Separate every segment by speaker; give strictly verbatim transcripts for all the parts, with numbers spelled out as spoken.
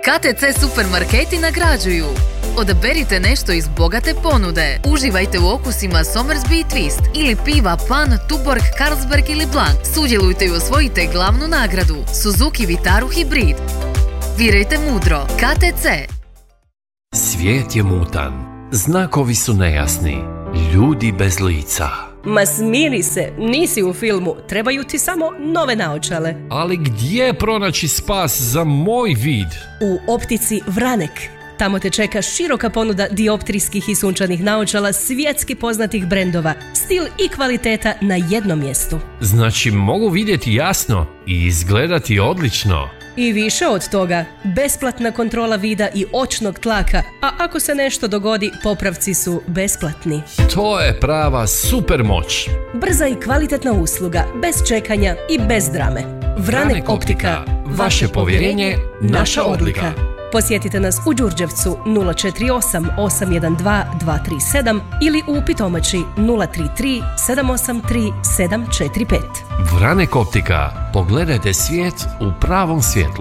Speaker 1: K T C supermarketi nagrađuju. Odaberite nešto iz bogate ponude. Uživajte u okusima Somersby i Twist ili piva Pan, Tuborg, Carlsberg ili Blanc. Sudjelujte i osvojite glavnu nagradu Suzuki Vitaru Hybrid. Birajte mudro. K T C.
Speaker 2: Svijet je mutan. Znakovi su nejasni. Ljudi bez lica.
Speaker 3: Ma smiri se, nisi u filmu, trebaju ti samo nove naočale.
Speaker 2: Ali gdje pronaći spas za moj vid?
Speaker 3: U optici Vranek. Tamo te čeka široka ponuda dioptrijskih i sunčanih naočala svjetski poznatih brendova. Stil i kvaliteta na jednom mjestu.
Speaker 2: Znači mogu vidjeti jasno i izgledati odlično.
Speaker 3: I više od toga, besplatna kontrola vida i očnog tlaka, a ako se nešto dogodi, popravci su besplatni.
Speaker 2: To je prava super moć.
Speaker 3: Brza i kvalitetna usluga, bez čekanja i bez drame. Vranek Optika, vaše povjerenje, naša odlika. Posjetite nas u Đurđevcu nula četiri osam osam jedan dva dva tri sedam ili u Pitomači nula tri tri sedam osam tri sedam četiri pet.
Speaker 2: Vranek Optika. Pogledajte svijet u pravom svjetlu.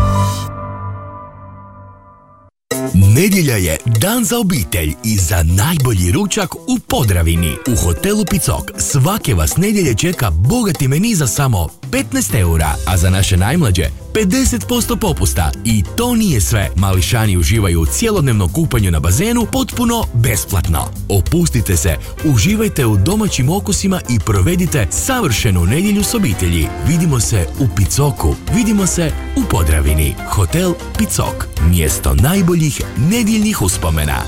Speaker 4: Nedjelja je dan za obitelj i za najbolji ručak u Podravini. U hotelu Picok svake vas nedjelje čeka bogati meni za samo petnaest eura, a za naše najmlađe pedeset posto popusta. I to nije sve. Mališani uživaju u cjelodnevnom kupanju na bazenu potpuno besplatno. Opustite se, uživajte u domaćim okusima i provedite savršenu nedjelju s obitelji. Vidimo se u Picoku, vidimo se u Podravini. Hotel Picok, mjesto najboljih nedjeljnih uspomena.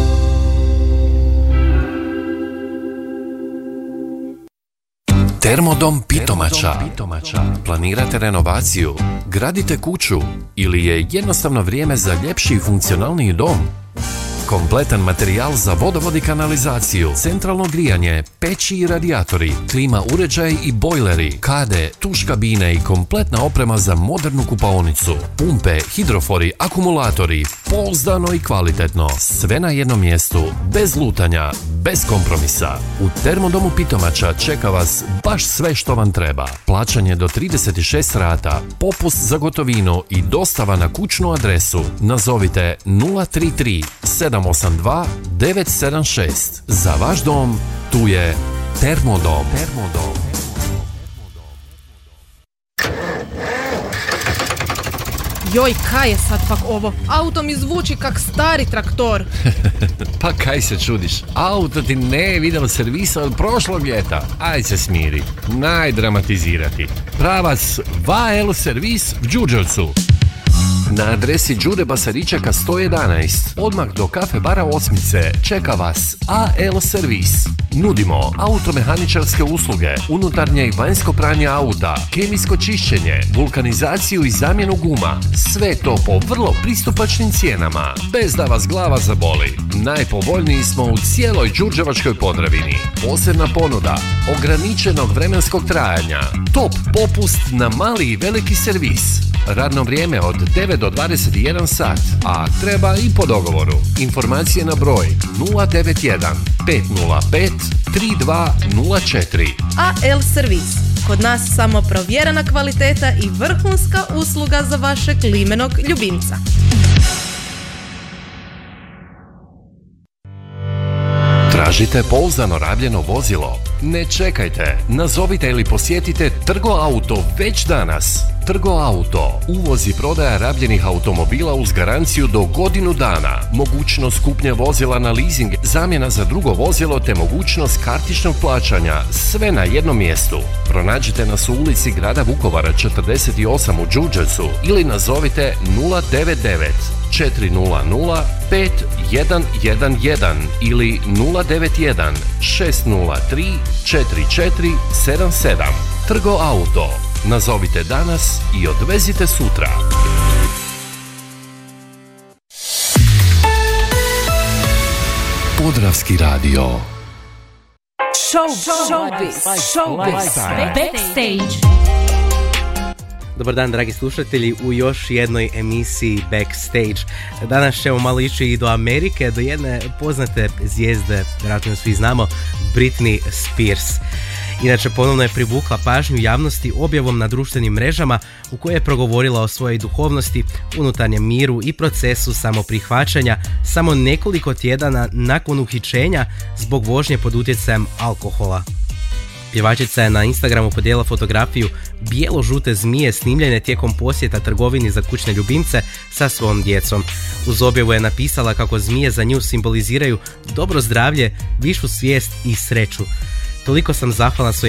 Speaker 2: Termodom Pitomača. Planirate renovaciju, gradite kuću ili je jednostavno vrijeme za ljepši i funkcionalniji dom? Kompletan materijal za vodovod i kanalizaciju, centralno grijanje, peći i radijatori, klima uređaj i bojleri, kade, tuš kabine i kompletna oprema za modernu kupaonicu, pumpe, hidrofori, akumulatori, pouzdano i kvalitetno, sve na jednom mjestu, bez lutanja, bez kompromisa. U Termodomu Pitomača čeka vas baš sve što vam treba. Plaćanje do trideset šest rata, popust za gotovinu i dostava na kućnu adresu. Nazovite nula tri tri sedam osam dva devet sedam šest. Za vaš dom tu je Termodom. Termodom.
Speaker 5: Joj, kaj je sad pak ovo? Auto mi zvuči kak stari traktor.
Speaker 2: Pa kaj se čudiš? Auto ti ne vidjelo servisa od prošlog ljeta. Aj se smiri. Najdramatizirati. Pravac Va L servis v Đurđevcu. Na adresi Đure Basaričeka sto jedanaest, odmah do kafe bara Osmice, čeka vas A L servis. Nudimo automehaničarske usluge, unutarnje i vanjsko pranje auta, kemijsko čišćenje, vulkanizaciju i zamjenu guma. Sve to po vrlo pristupačnim cijenama, bez da vas glava zaboli. Najpovoljniji smo u cijeloj Đurđevačkoj Podravini. Posebna ponuda, ograničenog vremenskog trajanja, top popust na mali i veliki servis. Radno vrijeme od devet do dvadeset jedan sat, a treba i po dogovoru. Informacije na broj nula devet jedan pet nula pet tri dva nula četiri.
Speaker 5: A L servis. Kod nas samo provjerena kvaliteta i vrhunska usluga za vašeg limenog ljubimca.
Speaker 2: Tražite pouzdano rabljeno vozilo? Ne čekajte, nazovite ili posjetite Trgo Auto već danas. Trgo Auto, uvoz i prodaja rabljenih automobila uz garanciju do godinu dana, mogućnost kupnje vozila na leasing, zamjena za drugo vozilo te mogućnost kartičnog plaćanja, sve na jednom mjestu. Pronađite nas u ulici grada Vukovara četrdeset osam u Đurđevcu ili nazovite nula devet devet četiri nula nula pet jedan jedan jedan ili nula devet jedan šest nula tri četiri četiri sedam sedam. Trgo Auto. Nazovite danas i odvezite sutra. Podravski radio.
Speaker 3: Show, showbiz, showbiz, backstage.
Speaker 6: Dobar dan, dragi slušatelji, u još jednoj emisiji Backstage. Danas ćemo malo ići i do Amerike, do jedne poznate zvijezde, vjerojatno svi znamo, Britney Spears. Inače, ponovno je privukla pažnju javnosti objavom na društvenim mrežama u kojoj je progovorila o svojoj duhovnosti, unutarnjem miru i procesu samoprihvaćanja samo nekoliko tjedana nakon uhićenja zbog vožnje pod utjecajem alkohola. Pjevačica je na Instagramu podijelila fotografiju bijelo-žute zmije snimljene tijekom posjeta trgovini za kućne ljubimce sa svom djecom. Uz objavu je napisala kako zmije za nju simboliziraju dobro zdravlje, višu svijest i sreću. Toliko sam zahvalna svojim